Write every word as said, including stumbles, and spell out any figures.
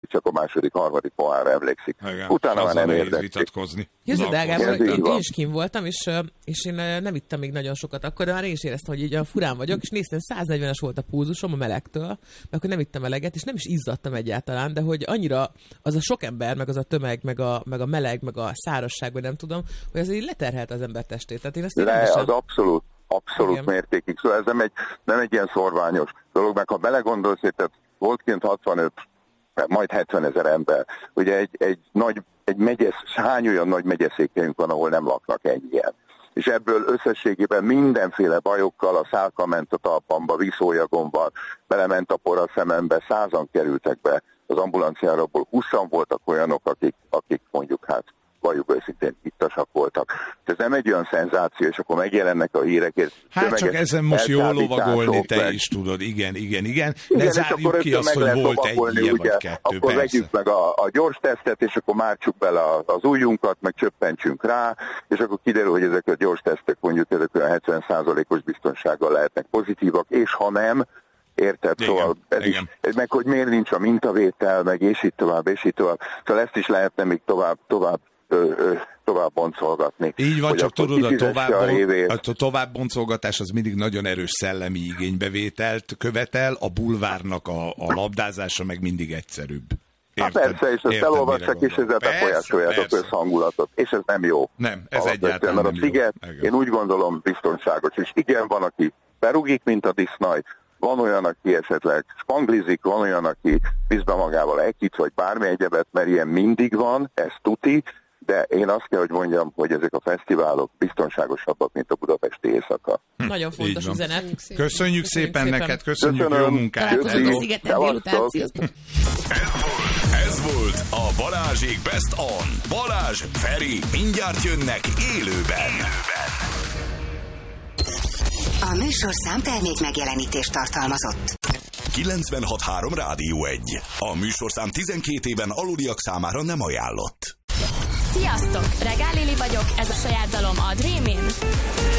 csak a második, harmadik pohárra emlékszik. Igen, utána már nem érdeklik. Képzeld el, Gábor, hogy én, én is kim voltam, és, és én nem ittam még nagyon sokat akkor, de már én is éreztem, hogy így a furán vagyok, és néztem, száznegyvenes volt a pulzusom a melegtől, mert akkor nem ittam eleget, és nem is izzadtam egyáltalán, de hogy annyira az a sok ember, meg az a tömeg, meg a, meg a meleg, meg a szárazság, vagy nem tudom, hogy az így leterhelt az ember testét. Tehát én ezt Le, sem... az abszolút, abszolút igen. mértékig. Szóval ez nem egy, nem egy ilyen szorványos dolog, meg ha belegondolsz, tehát volt kint hatvanöt, majd hetvenezer ember. Ugye egy, egy nagy, egy megyesz, hány olyan nagy megyeszékhelyünk van, ahol nem laknak ennyien. És ebből összességében mindenféle bajokkal, a szálka ment a talpamba, vízólyagomban, belement a por a szemembe, százan kerültek be az ambulanciára, abból húszan voltak olyanok, akik, akik mondjuk hát valljuk őszintén ittasak voltak. Ez nem egy olyan szenzáció, és akkor megjelennek a hírek. Hát csak ezen most jól lovagolni, te meg. Is tudod, igen, igen, igen. Ne igen, zárjuk ki azt, hogy volt egy ilyen vagy kettő, akkor persze. vegyük meg a, a gyors tesztet, és akkor mártsuk bele az ujjunkat, meg csöppentsünk rá, és akkor kiderül, hogy ezek a gyors tesztek mondjuk ezek olyan hetven százalékos biztonsággal lehetnek pozitívak, és ha nem, érted? Igen, szóval ez is, meg hogy miért nincs a mintavétel, meg és így tovább, és így tovább. Szóval ezt is lehetne még tovább, tovább Ö, ö, tovább boncolgatni. Így van, csak tudod, a, tovább, a, a tovább boncolgatás az mindig nagyon erős szellemi igénybevételt követel, a bulvárnak a, a labdázása meg mindig egyszerűbb. Érted? Hát persze, és ezt elolvassák, és ezzel befolyásolják a közhangulatot, és ez nem jó. Nem, ez egyáltalán nem jó. Mert a sziget, én úgy gondolom, biztonságos, és igen, van, aki berugik, mint a disznaj, van olyan, aki esetleg spanglizik, van olyan, aki visz be magával ekit, vagy bármi egyebet, mert ilyen mindig van, ez tuti, de én azt kell, hogy mondjam, hogy ezek a fesztiválok biztonságosabbak, mint a budapesti éjszaka. Hm. Nagyon fontos üzenet. Köszönjük, köszönjük szépen, szépen neked, köszönjük, köszönöm. Jó munkát. Találkozunk a szigeten délután, sziasztok! Ez volt a Balázsék Best On. Balázs, Feri, mindjárt jönnek élőben. A műsorszám termék megjelenítést tartalmazott. kilencvenhat három Rádió egy. A műsorszám tizenkét éven aluliak számára nem ajánlott. Sziasztok! Regál Lili vagyok, ez a saját dalom a Dreamin'.